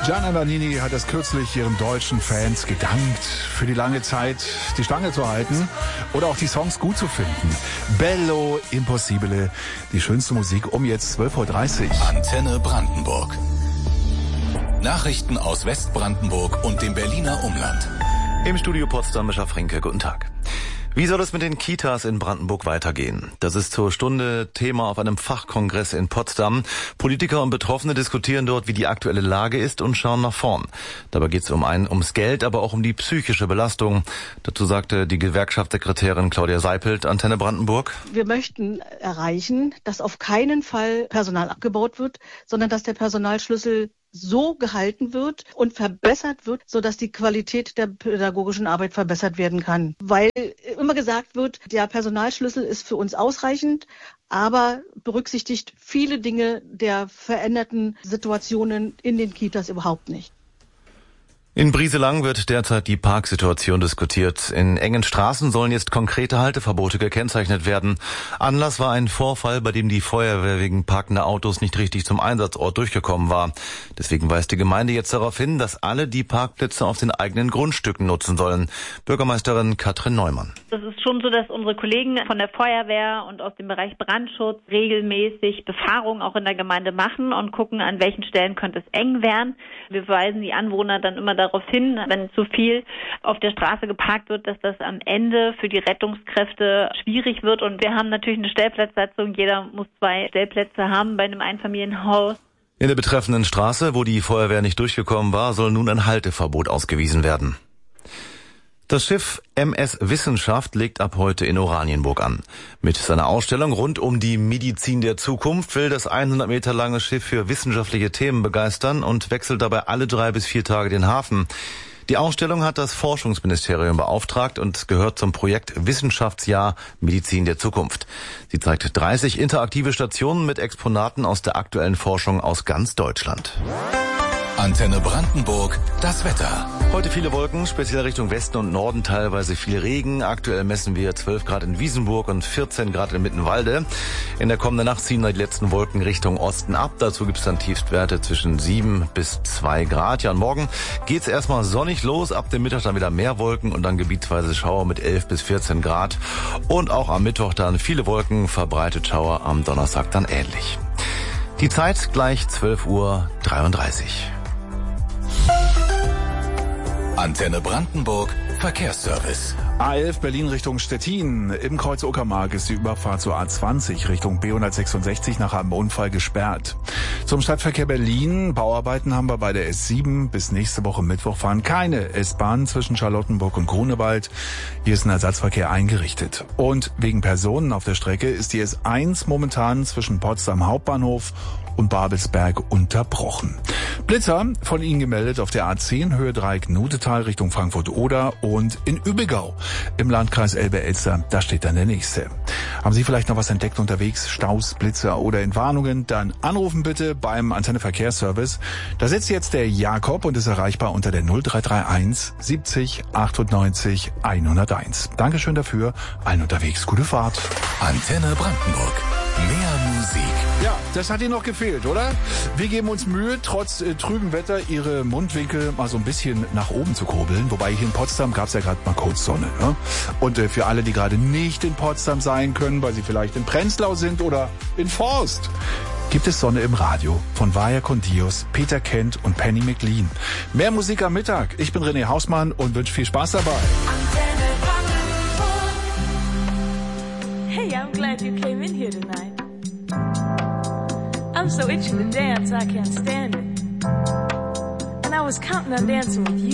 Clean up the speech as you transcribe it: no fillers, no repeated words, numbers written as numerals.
Gianna Nannini hat es kürzlich ihren deutschen Fans gedankt, für die lange Zeit die Stange zu halten oder auch die Songs gut zu finden. Bello Impossibile, die schönste Musik um jetzt 12.30 Uhr. Antenne Brandenburg. Nachrichten aus Westbrandenburg und dem Berliner Umland. Im Studio Potsdam, Mischa Frinke, guten Tag. Wie soll es mit den Kitas in Brandenburg weitergehen? Das ist zur Stunde Thema auf einem Fachkongress in Potsdam. Politiker und Betroffene diskutieren dort, wie die aktuelle Lage ist und schauen nach vorn. Dabei geht es ums Geld, aber auch um die psychische Belastung. Dazu sagte die Gewerkschaftssekretärin Claudia Seipelt, Antenne Brandenburg. Wir möchten erreichen, dass auf keinen Fall Personal abgebaut wird, sondern dass der Personalschlüssel so gehalten wird und verbessert wird, sodass die Qualität der pädagogischen Arbeit verbessert werden kann. Weil immer gesagt wird, der Personalschlüssel ist für uns ausreichend, aber berücksichtigt viele Dinge der veränderten Situationen in den Kitas überhaupt nicht. In Brieselang wird derzeit die Parksituation diskutiert. In engen Straßen sollen jetzt konkrete Halteverbote gekennzeichnet werden. Anlass war ein Vorfall, bei dem die Feuerwehr wegen parkender Autos nicht richtig zum Einsatzort durchgekommen war. Deswegen weist die Gemeinde jetzt darauf hin, dass alle die Parkplätze auf den eigenen Grundstücken nutzen sollen. Bürgermeisterin Katrin Neumann. Das ist schon so, dass unsere Kollegen von der Feuerwehr und aus dem Bereich Brandschutz regelmäßig Befahrungen auch in der Gemeinde machen und gucken, an welchen Stellen könnte es eng werden. Wir weisen die Anwohner dann immer darauf hin, wenn zu viel auf der Straße geparkt wird, dass das am Ende für die Rettungskräfte schwierig wird. Und wir haben natürlich eine Stellplatzsatzung. Jeder muss 2 Stellplätze haben bei einem Einfamilienhaus. In der betreffenden Straße, wo die Feuerwehr nicht durchgekommen war, soll nun ein Halteverbot ausgewiesen werden. Das Schiff MS Wissenschaft legt ab heute in Oranienburg an. Mit seiner Ausstellung rund um die Medizin der Zukunft will das 100 Meter lange Schiff für wissenschaftliche Themen begeistern und wechselt dabei alle 3 bis 4 Tage den Hafen. Die Ausstellung hat das Forschungsministerium beauftragt und gehört zum Projekt Wissenschaftsjahr Medizin der Zukunft. Sie zeigt 30 interaktive Stationen mit Exponaten aus der aktuellen Forschung aus ganz Deutschland. Antenne Brandenburg, das Wetter. Heute viele Wolken, speziell Richtung Westen und Norden teilweise viel Regen. Aktuell messen wir 12 Grad in Wiesenburg und 14 Grad in Mittenwalde. In der kommenden Nacht ziehen die letzten Wolken Richtung Osten ab. Dazu gibt es dann Tiefstwerte zwischen 7 bis 2 Grad. Ja, und morgen geht's erstmal sonnig los. Ab dem Mittag dann wieder mehr Wolken und dann gebietsweise Schauer mit 11 bis 14 Grad. Und auch am Mittwoch dann viele Wolken, verbreitet Schauer, am Donnerstag dann ähnlich. Die Zeit gleich 12:33 Uhr. Antenne Brandenburg, Verkehrsservice. A11 Berlin Richtung Stettin. Im Kreuz Uckermark ist die Überfahrt zur A20 Richtung B166 nach einem Unfall gesperrt. Zum Stadtverkehr Berlin. Bauarbeiten haben wir bei der S7. Bis nächste Woche Mittwoch fahren keine S-Bahnen zwischen Charlottenburg und Grunewald. Hier ist ein Ersatzverkehr eingerichtet. Und wegen Personen auf der Strecke ist die S1 momentan zwischen Potsdam Hauptbahnhof und Babelsberg unterbrochen. Blitzer von Ihnen gemeldet auf der A10 Höhe Dreieck Nudetal Richtung Frankfurt-Oder und in Übigau im Landkreis Elbe-Elster. Da steht dann der nächste. Haben Sie vielleicht noch was entdeckt unterwegs? Staus, Blitzer oder Entwarnungen? Dann anrufen bitte beim Antenne Verkehrsservice. Da sitzt jetzt der Jakob und ist erreichbar unter der 0331 70 98 101. Dankeschön dafür. Allen unterwegs gute Fahrt. Antenne Brandenburg. Mehr Musik. Ja, das hat Ihnen noch gefehlt, oder? Wir geben uns Mühe, trotz trübem Wetter Ihre Mundwinkel mal so ein bisschen nach oben zu kurbeln. Wobei hier in Potsdam gab es ja gerade mal kurz Sonne. Ne? Und für alle, die gerade nicht in Potsdam sein können, weil sie vielleicht in Prenzlau sind oder in Forst, gibt es Sonne im Radio von Vaya con Dios, Peter Kent und Penny McLean. Mehr Musik am Mittag. Ich bin René Hausmann und wünsche viel Spaß dabei. Hey, I'm glad you came in here tonight. I'm so itchy to dance, I can't stand it. And I was counting on dancing with you.